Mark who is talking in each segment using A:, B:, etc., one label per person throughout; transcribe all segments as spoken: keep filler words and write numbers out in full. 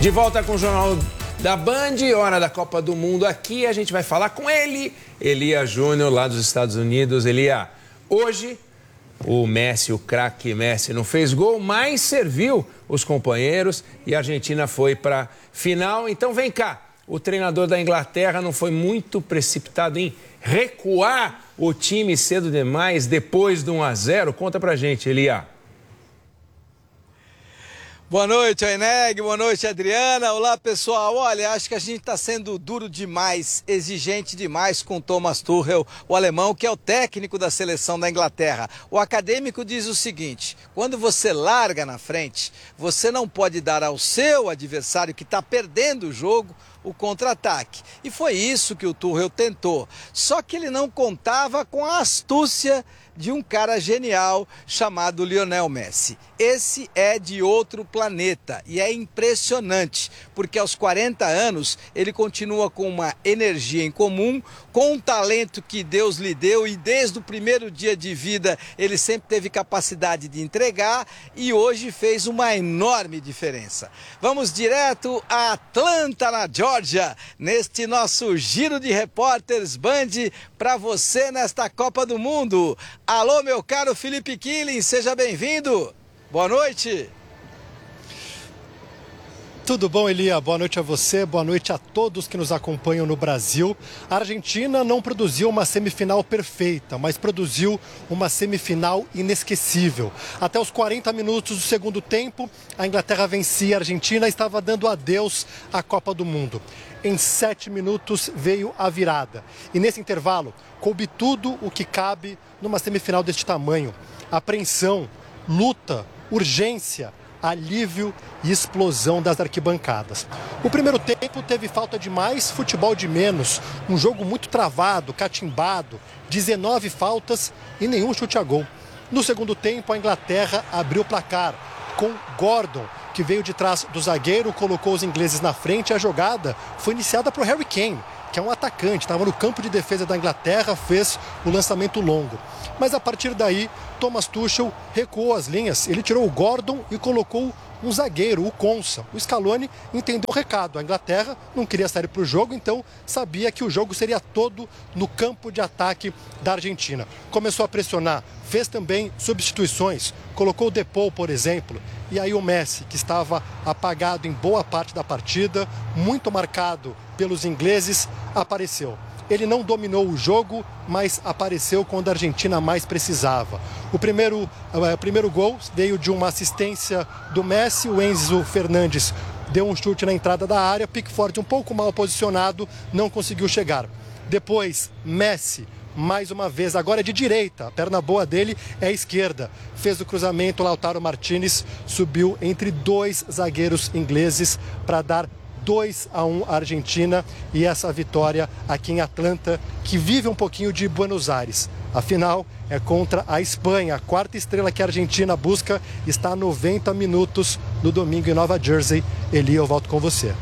A: De volta com o Jornal da Band, hora da Copa do Mundo aqui. A gente vai falar com ele, Elia Júnior, lá dos Estados Unidos. Elia, hoje o Messi, o craque Messi, não fez gol, mas serviu os companheiros e a Argentina foi para final. Então vem cá, o treinador da Inglaterra não foi muito precipitado em recuar o time cedo demais depois do um a zero? Conta pra gente, Elia.
B: Boa noite, Aineg. Boa noite, Adriana. Olá, pessoal. Olha, acho que a gente está sendo duro demais, exigente demais com Thomas Tuchel, o alemão, que é o técnico da seleção da Inglaterra. O acadêmico diz o seguinte: quando você larga na frente, você não pode dar ao seu adversário que está perdendo o jogo o contra-ataque. E foi isso que o Tuchel tentou. Só que ele não contava com a astúcia de um cara genial chamado Lionel Messi. Esse é de outro planeta e é impressionante, porque aos quarenta anos ele continua com uma energia em comum, com um talento que Deus lhe deu e desde o primeiro dia de vida ele sempre teve capacidade de entregar e hoje fez uma enorme diferença. Vamos direto a Atlanta, na Geórgia, neste nosso giro de repórteres Band para você nesta Copa do Mundo. Alô, meu caro Felipe Killing, seja bem-vindo. Boa noite.
C: Tudo bom, Elia? Boa noite a você, boa noite a todos que nos acompanham no Brasil. A Argentina não produziu uma semifinal perfeita, mas produziu uma semifinal inesquecível. Até os quarenta minutos do segundo tempo, a Inglaterra vencia a Argentina e estava dando adeus à Copa do Mundo. Em sete minutos veio a virada. E nesse intervalo, coube tudo o que cabe numa semifinal deste tamanho. Apreensão, luta, urgência, alívio e explosão das arquibancadas. O primeiro tempo teve falta de mais, futebol de menos, um jogo muito travado, catimbado, dezenove faltas e nenhum chute a gol. No segundo tempo, a Inglaterra abriu o placar com Gordon, que veio de trás do zagueiro, colocou os ingleses na frente. A jogada foi iniciada por Harry Kane, que é um atacante, estava no campo de defesa da Inglaterra, fez o lançamento longo. Mas a partir daí, Thomas Tuchel recuou as linhas, ele tirou o Gordon e colocou um zagueiro, o Konsa. O Scaloni entendeu o recado, a Inglaterra não queria sair para o jogo, então sabia que o jogo seria todo no campo de ataque da Argentina. Começou a pressionar, fez também substituições, colocou o Depou, por exemplo, e aí o Messi, que estava apagado em boa parte da partida, muito marcado pelos ingleses, apareceu. Ele não dominou o jogo, mas apareceu quando a Argentina mais precisava. O primeiro, o primeiro gol veio de uma assistência do Messi. O Enzo Fernandes deu um chute na entrada da área. Pickford, um pouco mal posicionado, não conseguiu chegar. Depois, Messi, mais uma vez, agora é de direita. A perna boa dele é a esquerda. Fez o cruzamento, Lautaro Martinez subiu entre dois zagueiros ingleses para dar dois a um a Argentina e essa vitória aqui em Atlanta, que vive um pouquinho de Buenos Aires. Afinal, é contra a Espanha. A quarta estrela que a Argentina busca está a noventa minutos no domingo em Nova Jersey. Eli, eu volto com você.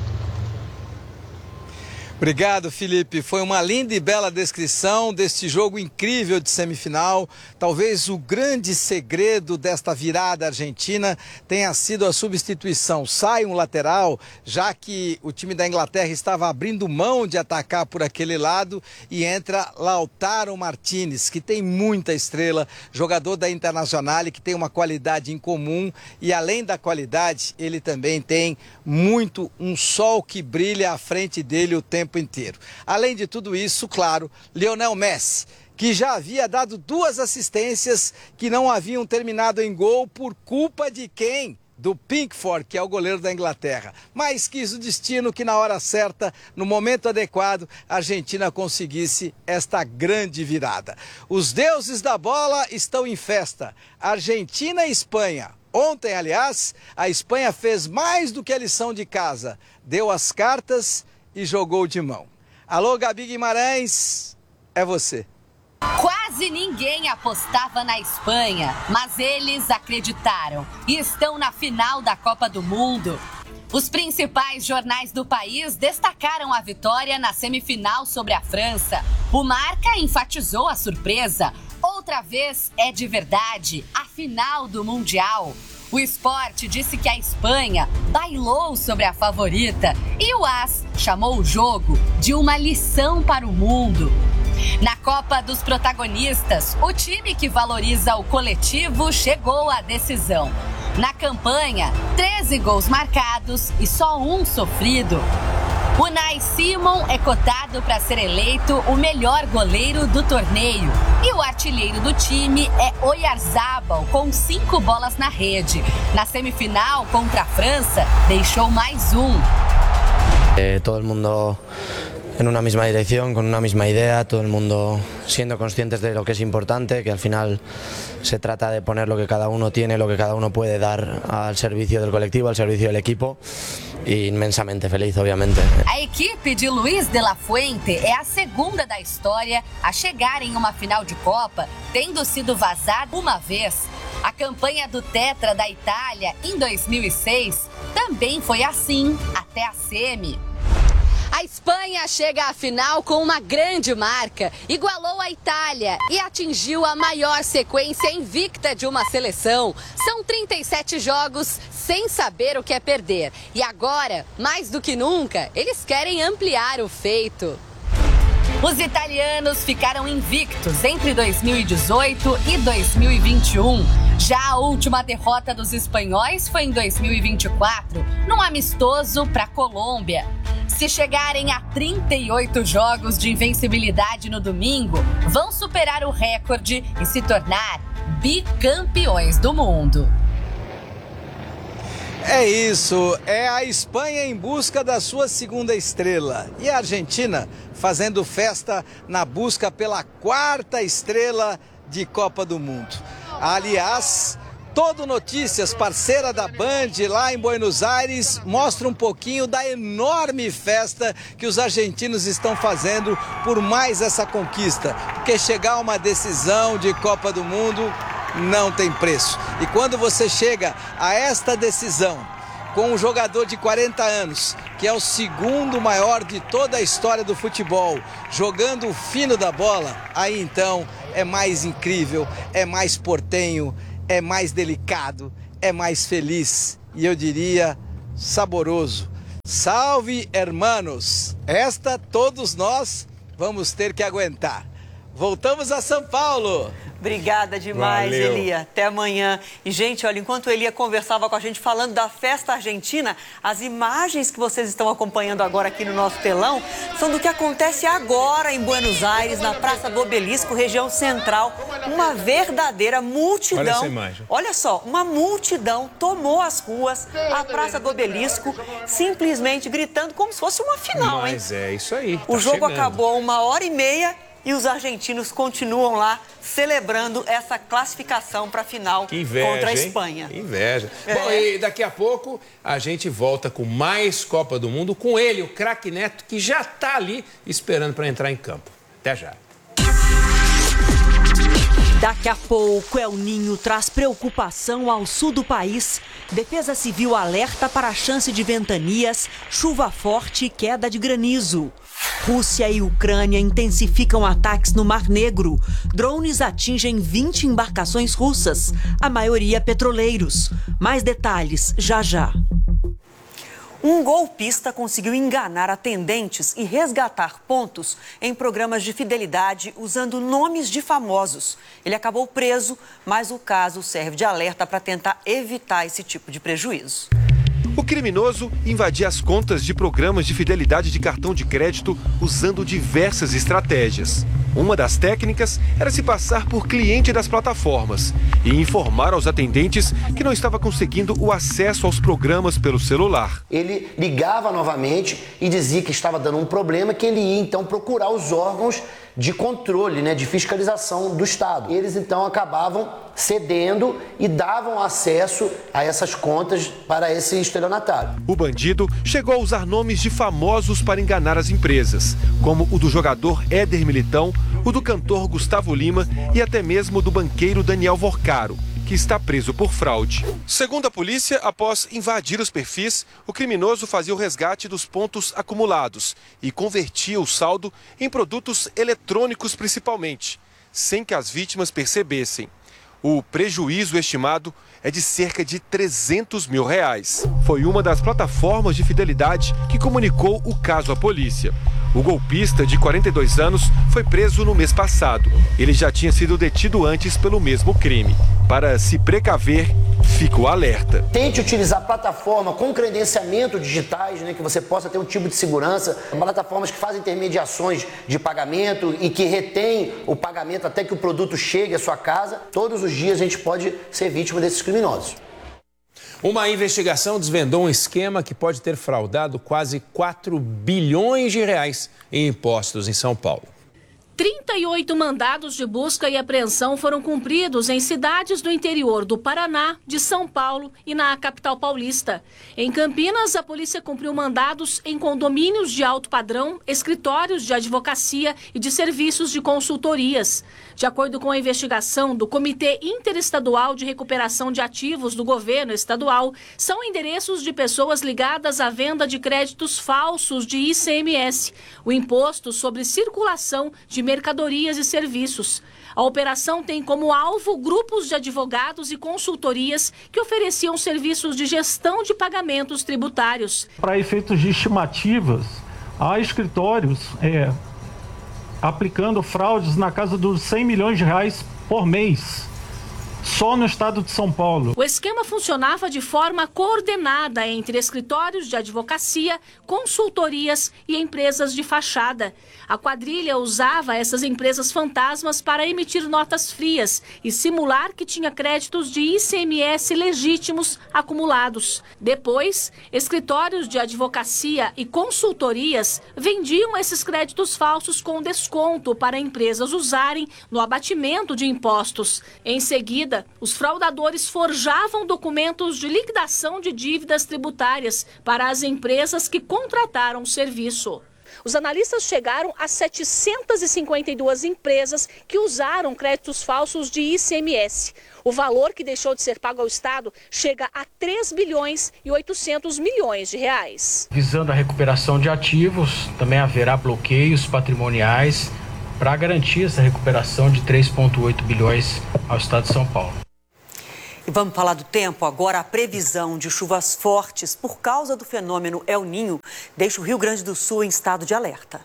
B: Obrigado, Felipe. Foi uma linda e bela descrição deste jogo incrível de semifinal. Talvez o grande segredo desta virada argentina tenha sido a substituição. Sai um lateral, já que o time da Inglaterra estava abrindo mão de atacar por aquele lado, e entra Lautaro Martinez, que tem muita estrela, jogador da Internacional, que tem uma qualidade em comum, e além da qualidade, ele também tem muito um sol que brilha à frente dele o tempo inteiro. Além de tudo isso, claro, Lionel Messi, que já havia dado duas assistências que não haviam terminado em gol por culpa de quem? Do Pickford, que é o goleiro da Inglaterra. Mas quis o destino que na hora certa, no momento adequado, a Argentina conseguisse esta grande virada. Os deuses da bola estão em festa. Argentina e Espanha. Ontem, aliás, a Espanha fez mais do que a lição de casa. Deu as cartas e jogou de mão. Alô, Gabi Guimarães, é você.
D: Quase ninguém apostava na Espanha, mas eles acreditaram e estão na final da Copa do Mundo. Os principais jornais do país destacaram a vitória na semifinal sobre a França. O Marca enfatizou a surpresa. Outra vez é de verdade a final do Mundial. O Sport disse que a Espanha bailou sobre a favorita e o AS chamou o jogo de uma lição para o mundo. Na Copa dos Protagonistas, o time que valoriza o coletivo chegou à decisão. Na campanha, treze gols marcados e só um sofrido. Unai Simon é cotado para ser eleito o melhor goleiro do torneio. E o artilheiro do time é Oyarzabal, com cinco bolas na rede. Na semifinal, contra a França, deixou mais um.
E: Eh, todo el mundo en una misma dirección, con una misma idea, todo el mundo siendo conscientes de lo que es importante, que al final se trata de poner lo que cada uno tiene, lo que cada uno puede dar al servicio del colectivo, al servicio del equipo, e inmensamente feliz, obviamente.
D: A equipe de Luiz de la Fuente é a segunda da história a chegar em uma final de Copa, tendo sido vazada uma vez. A campanha do Tetra da Itália em dois mil e seis também foi assim, até a semi. A Espanha chega à final com uma grande marca, igualou a Itália e atingiu a maior sequência invicta de uma seleção. São trinta e sete jogos sem saber o que é perder. E agora, mais do que nunca, eles querem ampliar o feito. Os italianos ficaram invictos entre dois mil e dezoito e dois mil e vinte e um. Já a última derrota dos espanhóis foi em dois mil e vinte e quatro, num amistoso para a Colômbia. Se chegarem a trinta e oito jogos de invencibilidade no domingo, vão superar o recorde e se tornar bicampeões do mundo.
B: É isso, é a Espanha em busca da sua segunda estrela e a Argentina fazendo festa na busca pela quarta estrela de Copa do Mundo. Aliás, Todo Notícias, parceira da Band lá em Buenos Aires, mostra um pouquinho da enorme festa que os argentinos estão fazendo por mais essa conquista. Porque chegar a uma decisão de Copa do Mundo não tem preço. E quando você chega a esta decisão com um jogador de quarenta anos, que é o segundo maior de toda a história do futebol, jogando o fino da bola, aí então é mais incrível, é mais portenho, é mais delicado, é mais feliz e eu diria saboroso. Salve, hermanos! Esta todos nós vamos ter que aguentar. Voltamos a São Paulo.
F: Obrigada demais,
A: Valeu.
F: Elia. Até amanhã. E, gente, olha, enquanto o Elia conversava com a gente falando da festa argentina, as imagens que vocês estão acompanhando agora aqui no nosso telão são do que acontece agora em Buenos Aires, na Praça do Obelisco, região central. Uma verdadeira multidão.
A: Olha essa imagem.
F: Olha só, uma multidão tomou as ruas, a Praça do Obelisco, simplesmente gritando como se fosse uma final, hein?
A: Mas é isso aí.
F: O
A: tá
F: jogo
A: chegando.
F: acabou uma hora e meia e os argentinos continuam lá celebrando essa classificação para a final
A: Que inveja,
F: contra a
A: hein?
F: Espanha.
A: Que inveja.
F: É.
A: Bom, e daqui a pouco a gente volta com mais Copa do Mundo com ele, o craque Neto, que já está ali esperando para entrar em campo. Até já.
G: Daqui a pouco, El Ninho traz preocupação ao sul do país. Defesa Civil alerta para a chance de ventanias, chuva forte e queda de granizo. Rússia e Ucrânia intensificam ataques no Mar Negro. Drones atingem vinte embarcações russas, a maioria petroleiros. Mais detalhes já já.
F: Um golpista conseguiu enganar atendentes e resgatar pontos em programas de fidelidade usando nomes de famosos. Ele acabou preso, mas o caso serve de alerta para tentar evitar esse tipo de prejuízo.
H: O criminoso invadia as contas de programas de fidelidade de cartão de crédito usando diversas estratégias. Uma das técnicas era se passar por cliente das plataformas e informar aos atendentes que não estava conseguindo o acesso aos programas pelo celular.
I: Ele ligava novamente e dizia que estava dando um problema, que ele ia então procurar os órgãos de controle, né, de fiscalização do Estado. Eles então acabavam cedendo e davam acesso a essas contas para esse estelionatário.
H: O bandido chegou a usar nomes de famosos para enganar as empresas, como o do jogador Éder Militão, o do cantor Gustavo Lima e até mesmo do banqueiro Daniel Vorcaro, que está preso por fraude. Segundo a polícia, após invadir os perfis, o criminoso fazia o resgate dos pontos acumulados e convertia o saldo em produtos eletrônicos principalmente, sem que as vítimas percebessem. O prejuízo estimado é de cerca de trezentos mil reais. Foi uma das plataformas de fidelidade que comunicou o caso à polícia. O golpista, de quarenta e dois anos, foi preso no mês passado. Ele já tinha sido detido antes pelo mesmo crime. Para se precaver, fica o alerta.
I: Tente utilizar plataforma com credenciamento digitais, né, que você possa ter um tipo de segurança. Plataformas que fazem intermediações de pagamento e que retêm o pagamento até que o produto chegue à sua casa. Todos os dias a gente pode ser vítima desses criminosos.
A: Uma investigação desvendou um esquema que pode ter fraudado quase quatro bilhões de reais em impostos em São Paulo.
J: trinta e oito mandados de busca e apreensão foram cumpridos em cidades do interior do Paraná, de São Paulo e na capital paulista. Em Campinas, a polícia cumpriu mandados em condomínios de alto padrão, escritórios de advocacia e de serviços de consultorias. De acordo com a investigação do Comitê Interestadual de Recuperação de Ativos do Governo Estadual, são endereços de pessoas ligadas à venda de créditos falsos de I C M S, o Imposto sobre Circulação de Mercadorias e Serviços. A operação tem como alvo grupos de advogados e consultorias que ofereciam serviços de gestão de pagamentos tributários.
K: Para efeitos de estimativas, há escritórios é, aplicando fraudes na casa dos cem milhões de reais por mês, só no estado de São Paulo.
J: O esquema funcionava de forma coordenada entre escritórios de advocacia, consultorias e empresas de fachada. A quadrilha usava essas empresas fantasmas para emitir notas frias e simular que tinha créditos de I C M S legítimos acumulados. Depois, escritórios de advocacia e consultorias vendiam esses créditos falsos com desconto para empresas usarem no abatimento de impostos. Em seguida, os fraudadores forjavam documentos de liquidação de dívidas tributárias para as empresas que contrataram o serviço. Os analistas chegaram a setecentas e cinquenta e duas empresas que usaram créditos falsos de I C M S. O valor que deixou de ser pago ao Estado chega a três bilhões e oitocentos milhões de reais.
K: Visando a recuperação de ativos, também haverá bloqueios patrimoniais para garantir essa recuperação de três vírgula oito bilhões ao Estado de São Paulo.
F: E vamos falar do tempo. Agora, a previsão de chuvas fortes por causa do fenômeno El Niño deixa o Rio Grande do Sul em estado de alerta.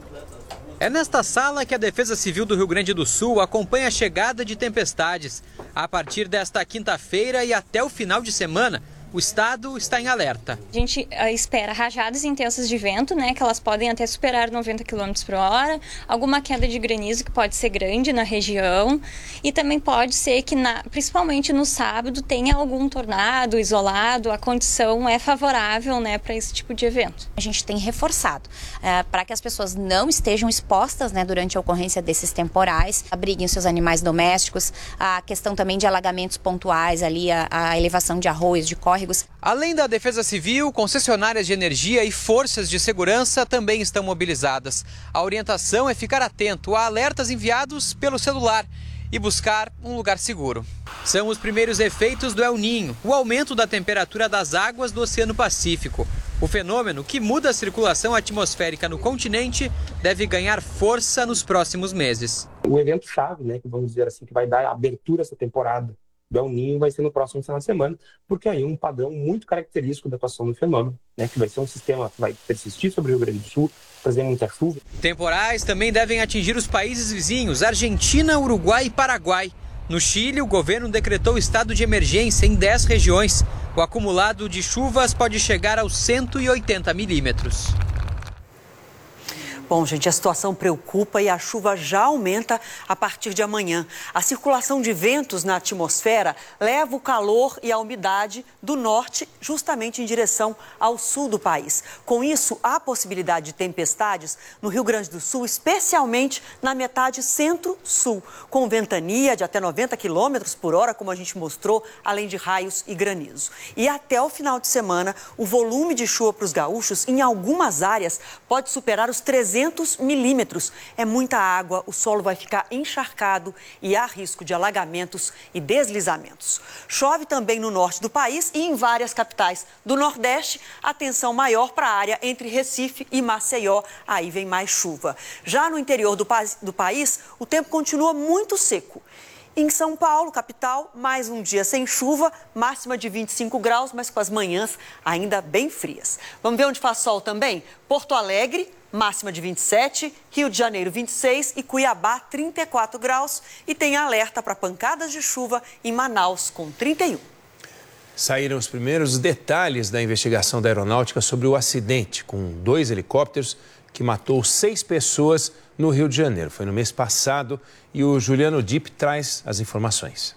L: É nesta sala que a Defesa Civil do Rio Grande do Sul acompanha a chegada de tempestades. A partir desta quinta-feira e até o final de semana, o estado está em alerta.
M: A gente espera rajadas intensas de vento, né, que elas podem até superar noventa quilômetros por hora, alguma queda de granizo que pode ser grande na região e também pode ser que, na, principalmente no sábado, tenha algum tornado isolado, a condição é favorável, né, para esse tipo de evento.
N: A gente tem reforçado é, para que as pessoas não estejam expostas, né, durante a ocorrência desses temporais, abriguem seus animais domésticos, a questão também de alagamentos pontuais ali, a, a elevação de arroios, de córregos.
L: Além da Defesa Civil, concessionárias de energia e forças de segurança também estão mobilizadas. A orientação é ficar atento a alertas enviados pelo celular e buscar um lugar seguro. São os primeiros efeitos do El Niño, o aumento da temperatura das águas do Oceano Pacífico. O fenômeno, que muda a circulação atmosférica no continente, deve ganhar força nos próximos meses.
O: O evento-chave, né, que vamos dizer assim, que vai dar abertura a essa temporada do El Niño vai ser no próximo final de semana, porque aí um padrão muito característico da atuação do fenômeno, né, que vai ser um sistema que vai persistir sobre o Rio Grande do Sul, trazendo muita chuva.
L: Temporais também devem atingir os países vizinhos, Argentina, Uruguai e Paraguai. No Chile, o governo decretou estado de emergência em dez regiões. O acumulado de chuvas pode chegar aos cento e oitenta milímetros.
F: Bom, gente, a situação preocupa e a chuva já aumenta a partir de amanhã. A circulação de ventos na atmosfera leva o calor e a umidade do norte justamente em direção ao sul do país. Com isso, há possibilidade de tempestades no Rio Grande do Sul, especialmente na metade centro-sul, com ventania de até noventa quilômetros por hora, como a gente mostrou, além de raios e granizo. E até o final de semana, o volume de chuva para os gaúchos, em algumas áreas, pode superar os trezentos milímetros. É muita água, o solo vai ficar encharcado e há risco de alagamentos e deslizamentos. Chove também no norte do país e em várias capitais do Nordeste. Atenção maior para a área entre Recife e Maceió. Aí vem mais chuva. Já no interior do, pa- do país, o tempo continua muito seco. Em São Paulo, capital, mais um dia sem chuva, máxima de vinte e cinco graus, mas com as manhãs ainda bem frias. Vamos ver onde faz sol também? Porto Alegre, máxima de vinte e sete, Rio de Janeiro vinte e seis e Cuiabá trinta e quatro graus. E tem alerta para pancadas de chuva em Manaus com trinta e um.
A: Saíram os primeiros detalhes da investigação da aeronáutica sobre o acidente com dois helicópteros que matou seis pessoas no Rio de Janeiro. Foi no mês passado e o Juliano Dipp traz as informações.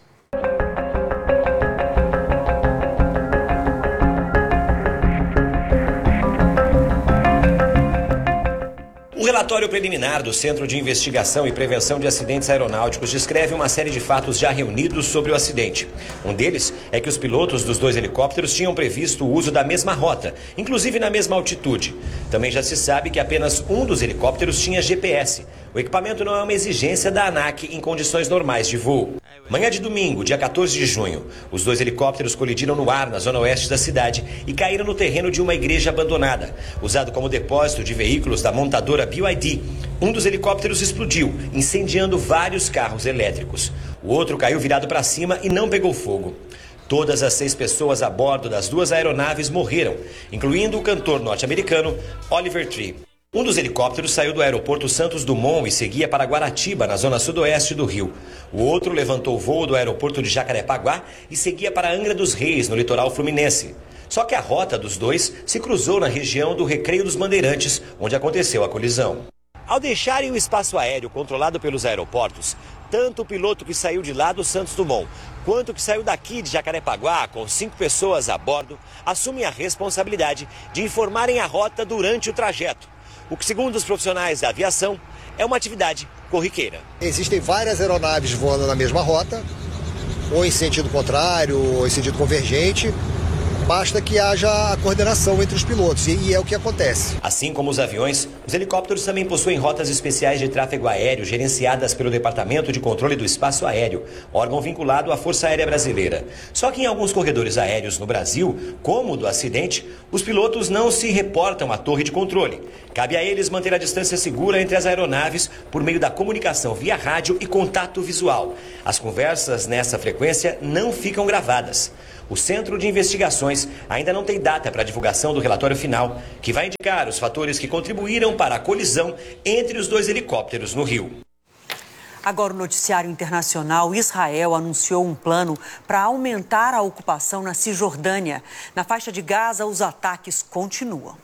P: O relatório preliminar do Centro de Investigação e Prevenção de Acidentes Aeronáuticos descreve uma série de fatos já reunidos sobre o acidente. Um deles é que os pilotos dos dois helicópteros tinham previsto o uso da mesma rota, inclusive na mesma altitude. Também já se sabe que apenas um dos helicópteros tinha G P S. O equipamento não é uma exigência da ANAC em condições normais de voo. Manhã de domingo, dia quatorze de junho, os dois helicópteros colidiram no ar na zona oeste da cidade e caíram no terreno de uma igreja abandonada, usado como depósito de veículos da montadora B Y D. Um dos helicópteros explodiu, incendiando vários carros elétricos. O outro caiu virado para cima e não pegou fogo. Todas as seis pessoas a bordo das duas aeronaves morreram, incluindo o cantor norte-americano Oliver Tree. Um dos helicópteros saiu do aeroporto Santos Dumont e seguia para Guaratiba, na zona sudoeste do Rio. O outro levantou voo do aeroporto de Jacarepaguá e seguia para Angra dos Reis, no litoral fluminense. Só que a rota dos dois se cruzou na região do Recreio dos Bandeirantes, onde aconteceu a colisão. Ao deixarem o espaço aéreo controlado pelos aeroportos, tanto o piloto que saiu de lá do Santos Dumont, quanto o que saiu daqui de Jacarepaguá, com cinco pessoas a bordo, assumem a responsabilidade de informarem a rota durante o trajeto. O que, segundo os profissionais da aviação, é uma atividade corriqueira.
Q: Existem várias aeronaves voando na mesma rota, ou em sentido contrário, ou em sentido convergente. Basta que haja a coordenação entre os pilotos, e é o que acontece.
P: Assim como os aviões, os helicópteros também possuem rotas especiais de tráfego aéreo gerenciadas pelo Departamento de Controle do Espaço Aéreo, órgão vinculado à Força Aérea Brasileira. Só que em alguns corredores aéreos no Brasil, como o do acidente, os pilotos não se reportam à torre de controle. Cabe a eles manter a distância segura entre as aeronaves por meio da comunicação via rádio e contato visual. As conversas nessa frequência não ficam gravadas. O Centro de Investigações ainda não tem data para a divulgação do relatório final, que vai indicar os fatores que contribuíram para a colisão entre os dois helicópteros no Rio.
F: Agora, o noticiário internacional: Israel anunciou um plano para aumentar a ocupação na Cisjordânia. Na faixa de Gaza, os ataques continuam.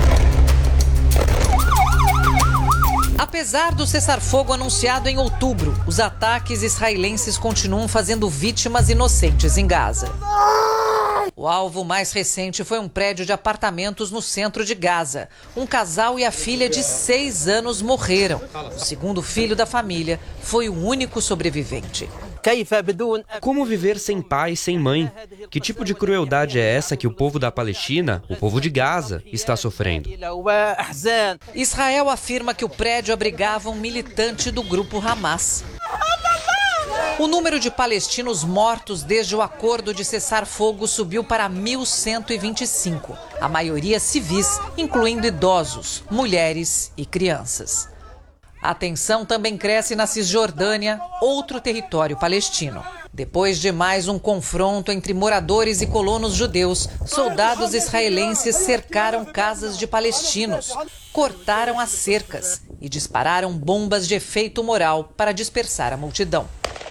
R: Apesar do cessar-fogo anunciado em outubro, os ataques israelenses continuam fazendo vítimas inocentes em Gaza. O alvo mais recente foi um prédio de apartamentos no centro de Gaza. Um casal e a filha de seis anos morreram. O segundo filho da família foi o único sobrevivente.
S: Como viver sem pai e sem mãe? Que tipo de crueldade é essa que o povo da Palestina, o povo de Gaza, está sofrendo?
R: Israel afirma que o prédio abrigava um militante do grupo Hamas. O número de palestinos mortos desde o acordo de cessar-fogo subiu para mil cento e vinte e cinco, a maioria civis, incluindo idosos, mulheres e crianças. A tensão também cresce na Cisjordânia, outro território palestino. Depois de mais um confronto entre moradores e colonos judeus, soldados israelenses cercaram casas de palestinos, cortaram as cercas e dispararam bombas de efeito moral para dispersar a multidão.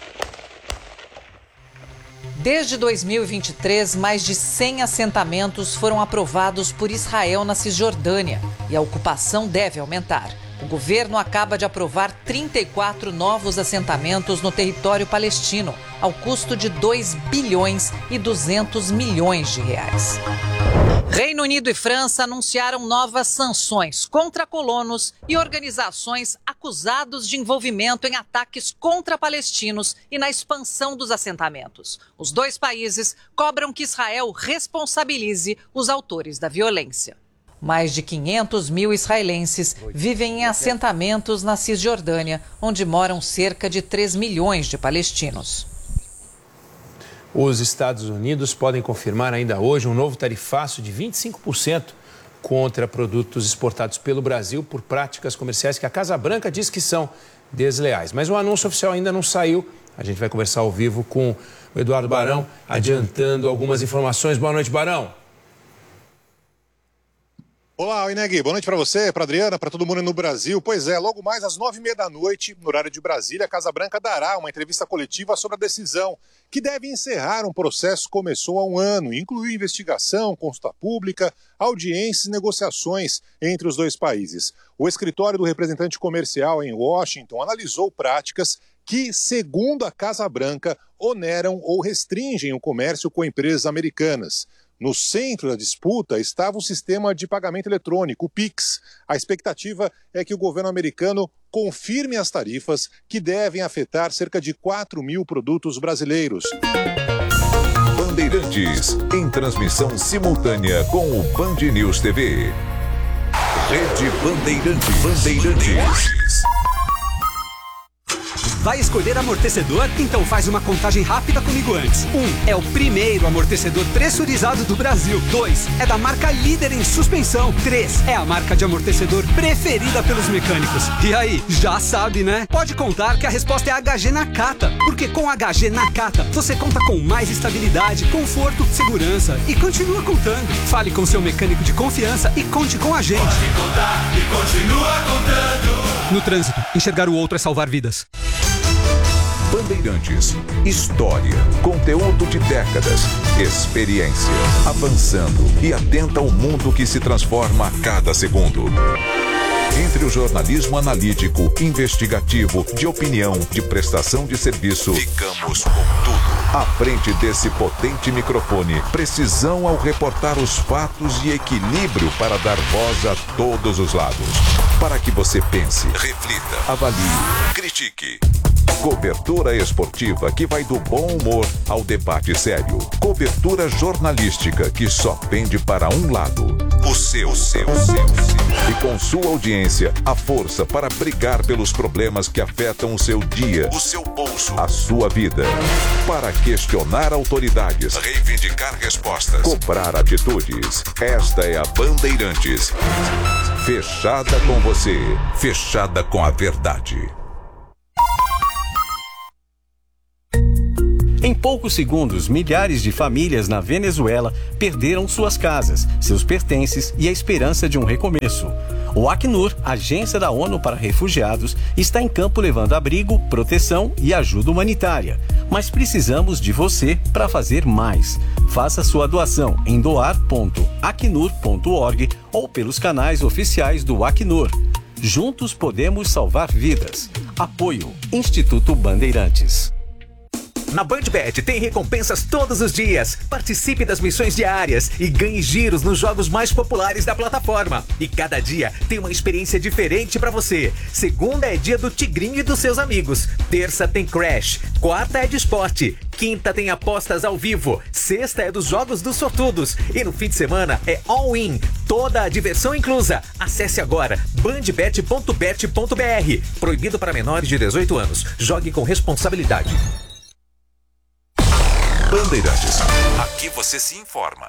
R: Desde dois mil e vinte e três, mais de cem assentamentos foram aprovados por Israel na Cisjordânia e a ocupação deve aumentar. O governo acaba de aprovar trinta e quatro novos assentamentos no território palestino, ao custo de dois bilhões e duzentos milhões de reais. Reino Unido e França anunciaram novas sanções contra colonos e organizações acusados de envolvimento em ataques contra palestinos e na expansão dos assentamentos. Os dois países cobram que Israel responsabilize os autores da violência. Mais de quinhentos mil israelenses vivem em assentamentos na Cisjordânia, onde moram cerca de três milhões de palestinos.
A: Os Estados Unidos podem confirmar ainda hoje um novo tarifaço de vinte e cinco por cento contra produtos exportados pelo Brasil por práticas comerciais que a Casa Branca diz que são desleais. Mas o anúncio oficial ainda não saiu. A gente vai conversar ao vivo com o Eduardo Barão, adiantando algumas informações. Boa noite, Barão.
T: Olá, Ineg, boa noite para você, para Adriana, para todo mundo no Brasil. Pois é, logo mais às nove e meia da noite, no horário de Brasília, a Casa Branca dará uma entrevista coletiva sobre a decisão que deve encerrar um processo que começou há um ano, incluiu investigação, consulta pública, audiências e negociações entre os dois países. O escritório do representante comercial em Washington analisou práticas que, segundo a Casa Branca, oneram ou restringem o comércio com empresas americanas. No centro da disputa estava o sistema de pagamento eletrônico, o Pix. A expectativa é que o governo americano confirme as tarifas que devem afetar cerca de quatro mil produtos brasileiros.
U: Bandeirantes, em transmissão simultânea com o Band News T V. Rede Bandeirantes. Bandeirantes.
V: Vai escolher amortecedor? Então faz uma contagem rápida comigo antes. Um, é o primeiro amortecedor pressurizado do Brasil. Dois, é da marca líder em suspensão. Três, é a marca de amortecedor preferida pelos mecânicos. E aí, já sabe, né? Pode contar que a resposta é H G Nakata. Porque com H G Nakata, você conta com mais estabilidade, conforto, segurança e continua contando. Fale com seu mecânico de confiança e conte com a gente.
W: Pode contar e continua contando.
V: No trânsito, enxergar o outro é salvar vidas.
U: Bandeirantes, história, conteúdo de décadas, experiência, avançando e atenta ao mundo que se transforma a cada segundo. Entre o jornalismo analítico, investigativo, de opinião, de prestação de serviço, ficamos com tudo. À frente desse potente microfone, precisão ao reportar os fatos e equilíbrio para dar voz a todos os lados. Para que você pense, reflita, avalie, critique. Cobertura esportiva que vai do bom humor ao debate sério. Cobertura jornalística que só pende para um lado. O seu, seu, seu, seu. E com sua audiência, a força para brigar pelos problemas que afetam o seu dia, o seu bolso, a sua vida. Para questionar autoridades, reivindicar respostas, cobrar atitudes. Esta é a Bandeirantes. Fechada com você, fechada com a verdade.
X: Em poucos segundos, milhares de famílias na Venezuela perderam suas casas, seus pertences e a esperança de um recomeço. O Acnur, agência da ONU para refugiados, está em campo levando abrigo, proteção e ajuda humanitária. Mas precisamos de você para fazer mais. Faça sua doação em doar ponto acnur ponto org ou pelos canais oficiais do Acnur. Juntos podemos salvar vidas. Apoio Instituto Bandeirantes.
Y: Na BandBet tem recompensas todos os dias. Participe das missões diárias e ganhe giros nos jogos mais populares da plataforma. E cada dia tem uma experiência diferente pra você. Segunda é dia do Tigrinho e dos seus amigos. Terça tem Crash. Quarta é de esporte. Quinta tem apostas ao vivo. Sexta é dos jogos dos sortudos. E no fim de semana é all-in. Toda a diversão inclusa. Acesse agora bandbet ponto bet ponto br. Proibido para menores de dezoito anos. Jogue com responsabilidade.
U: Bandeirantes. Aqui você se informa.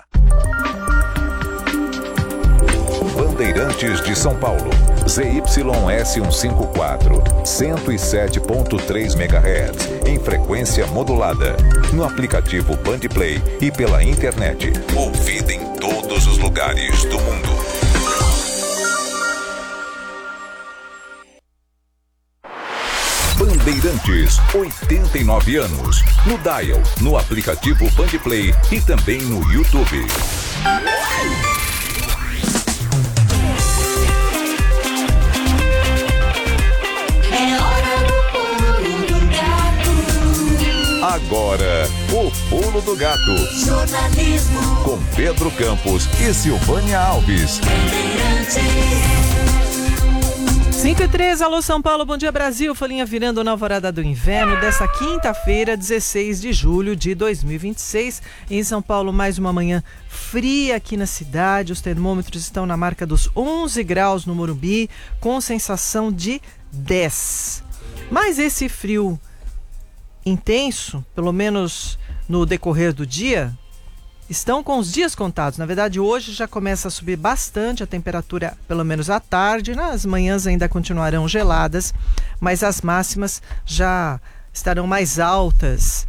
U: Bandeirantes de São Paulo. Z Y S cento e cinquenta e quatro, cento e sete ponto três megahertz, em frequência modulada. No aplicativo Bandplay e pela internet. Ouvida em todos os lugares do mundo. Bandeirantes, oitenta e nove anos. No Dial, no aplicativo Bandplay e também no YouTube.
W: É hora do pulo do gato.
U: Agora, o Pulo do Gato.
W: Jornalismo.
U: Com Pedro Campos e Silvânia Alves.
Z: cinco e três, alô São Paulo, bom dia Brasil, folhinha virando na alvorada do inverno dessa quinta-feira, dezesseis de julho de dois mil e vinte e seis. Em São Paulo, mais uma manhã fria aqui na cidade, os termômetros estão na marca dos onze graus no Morumbi, com sensação de dez. Mas esse frio intenso, pelo menos no decorrer do dia, estão com os dias contados. Na verdade, hoje já começa a subir bastante a temperatura, pelo menos à tarde. Nas manhãs ainda continuarão geladas, mas as máximas já estarão mais altas.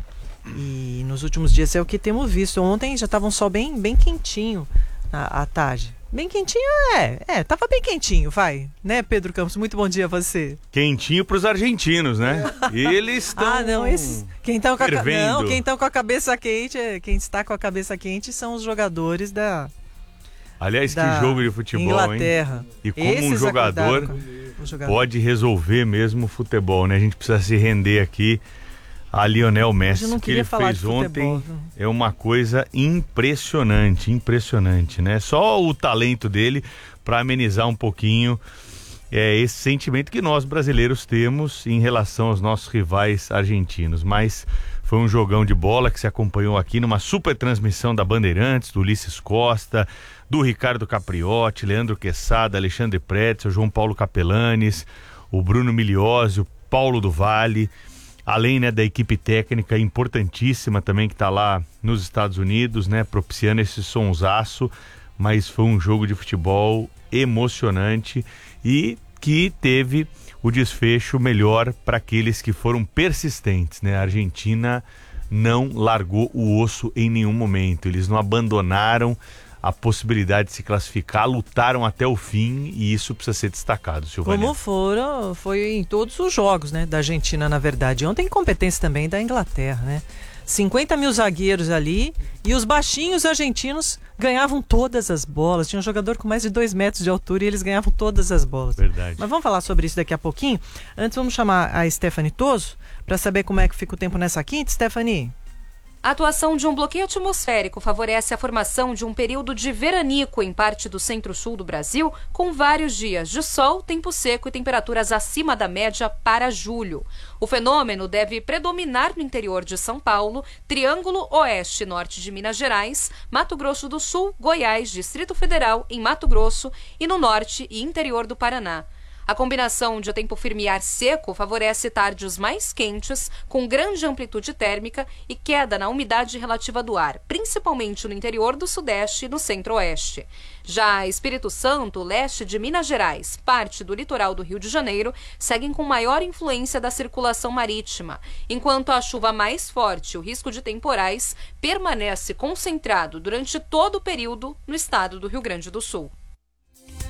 Z: E nos últimos dias é o que temos visto. Ontem já estava um sol bem, bem quentinho à, à tarde. Bem quentinho, é. É, tava bem quentinho, vai. Né, Pedro Campos? Muito bom dia a você.
B: Quentinho pros argentinos, né? Eles estão
Z: Ah, não, esses, quem estão com, a, não, quem estão com a cabeça quente, quem está com a cabeça quente são os jogadores da
B: Aliás,
Z: da
B: que jogo de futebol,
Z: Inglaterra.
B: hein? E como
Z: Esses
B: um jogador pode resolver mesmo o futebol, né? A gente precisa se render aqui a Lionel Messi. O que ele fez ontem é uma coisa impressionante, impressionante, né? Só o talento dele para amenizar um pouquinho é, esse sentimento que nós brasileiros temos em relação aos nossos rivais argentinos. Mas foi um jogão de bola que se acompanhou aqui numa super transmissão da Bandeirantes, do Ulisses Costa, do Ricardo Capriotti, Leandro Quesada, Alexandre Pretzel, João Paulo Capelanes, o Bruno Miliosio, Paulo do Vale, além, né, da equipe técnica importantíssima também que está lá nos Estados Unidos, né, propiciando esse sonsaço, mas foi um jogo de futebol emocionante e que teve o desfecho melhor para aqueles que foram persistentes, né? A Argentina não largou o osso em nenhum momento, eles não abandonaram a possibilidade de se classificar, lutaram até o fim e isso precisa ser destacado, Silvânia.
Z: Como foram, foi em todos os jogos, né, da Argentina, na verdade. Ontem competência também da Inglaterra, né? cinquenta mil zagueiros ali e os baixinhos argentinos ganhavam todas as bolas. Tinha um jogador com mais de dois metros de altura e eles ganhavam todas as bolas.
B: Verdade.
Z: Mas vamos falar sobre isso daqui a pouquinho. Antes vamos chamar a Stephanie Toso para saber como é que fica o tempo nessa quinta. Stephanie?
C: A atuação de um bloqueio atmosférico favorece a formação de um período de veranico em parte do centro-sul do Brasil, com vários dias de sol, tempo seco e temperaturas acima da média para julho. O fenômeno deve predominar no interior de São Paulo, Triângulo Oeste e Norte de Minas Gerais, Mato Grosso do Sul, Goiás, Distrito Federal, em Mato Grosso e no norte e interior do Paraná. A combinação de tempo firme e ar seco favorece tardes mais quentes, com grande amplitude térmica e queda na umidade relativa do ar, principalmente no interior do Sudeste e no Centro-Oeste. Já Espírito Santo, leste de Minas Gerais, parte do litoral do Rio de Janeiro, seguem com maior influência da circulação marítima, enquanto a chuva mais forte e o risco de temporais permanece concentrado durante todo o período no estado do Rio Grande do Sul.